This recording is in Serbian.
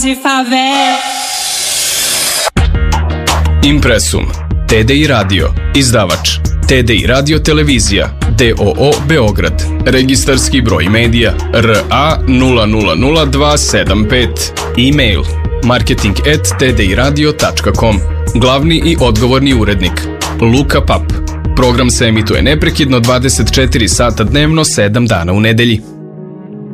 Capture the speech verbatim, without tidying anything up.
de favela. Impresum, T D I Radio, izdavač T D I Radio Televizija, D O O Beograd, registarski broj medija R A nula nula nula dva sedam pet, e-mail marketing at t d i radio tačka com, glavni i odgovorni urednik Luka Pap. Program se emituje neprekidno dvadeset četiri sata dnevno, sedam dana u nedelji.